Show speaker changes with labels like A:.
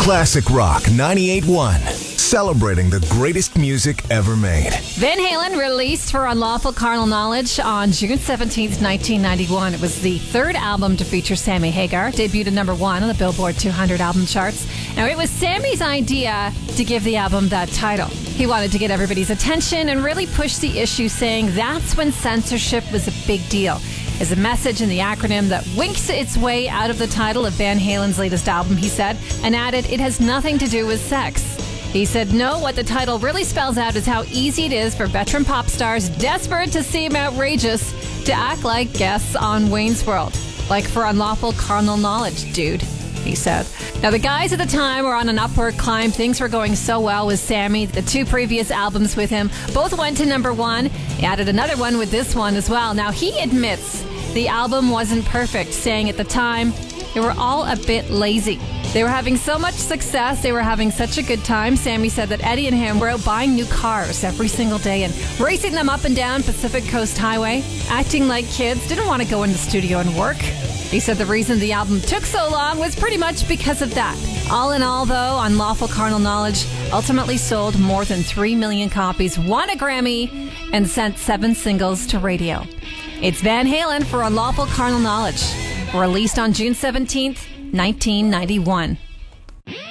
A: Classic Rock 98.1. Celebrating the greatest music ever made.
B: Van Halen released for Unlawful Carnal Knowledge on June 17th, 1991. It was the third album to feature Sammy Hagar. Debuted at number 1 on the Billboard 200 album charts. Now, it was Sammy's idea to give the album that title. He wanted to get everybody's attention and really push the issue, saying that's when censorship was a big deal. Is a message in the acronym that winks its way out of the title of Van Halen's latest album, he said, and added, it has nothing to do with sex. He said, no, what the title really spells out is how easy it is for veteran pop stars desperate to seem outrageous to act like guests on Wayne's World. Like for Unlawful Carnal Knowledge, dude, he said. Now, the guys at the time were on an upward climb. Things were going so well with Sammy. The two previous albums with him both went to number 1. He added another one with this one as well. Now, he admits the album wasn't perfect, saying at the time they were all a bit lazy. They were having so much success. They were having such a good time. Sammy said that Eddie and him were out buying new cars every single day and racing them up and down Pacific Coast Highway, acting like kids, didn't want to go in the studio and work. He said the reason the album took so long was pretty much because of that. All in all, though, Unlawful Carnal Knowledge ultimately sold more than 3 million copies, won a Grammy, and sent 7 singles to radio. It's Van Halen for Unlawful Carnal Knowledge, released on June 17th, 1991.